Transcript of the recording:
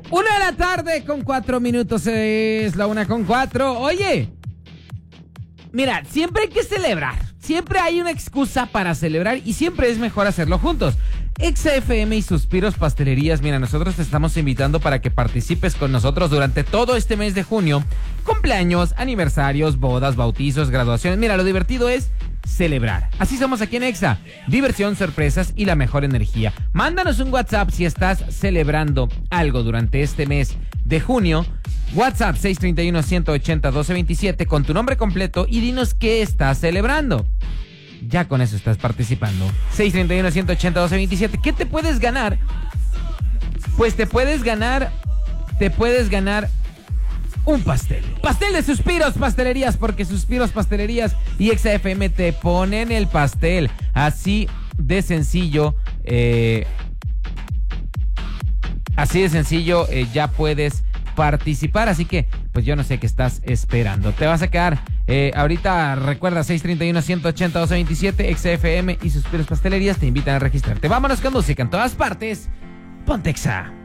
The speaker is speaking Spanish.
1:04 PM, es la 1:04. Oye, mira, siempre hay que celebrar. Siempre hay una excusa para celebrar y siempre es mejor hacerlo juntos. Exa FM y Suspiros Pastelerías, mira, nosotros te estamos invitando para que participes con nosotros durante todo este mes de junio. Cumpleaños, aniversarios, bodas, bautizos, graduaciones. Mira, lo divertido es celebrar. Así somos aquí en Exa. Diversión, sorpresas y la mejor energía. Mándanos un WhatsApp si estás celebrando algo durante este mes de junio. WhatsApp 631-180-1227 con tu nombre completo y dinos qué estás celebrando. Ya con eso estás participando. 631-180-1227. ¿Qué te puedes ganar? Pues te puedes ganar un pastel. Pastel de Suspiros Pastelerías, porque Suspiros Pastelerías y Exa FM te ponen el pastel. Así de sencillo. Ya puedes participar, así que pues yo no sé qué estás esperando. Te vas a quedar ahorita, recuerda, 631-180-1227, Exa FM y Suspiros Pastelerías te invitan a registrarte. Vámonos con música en todas partes. Ponte Exa.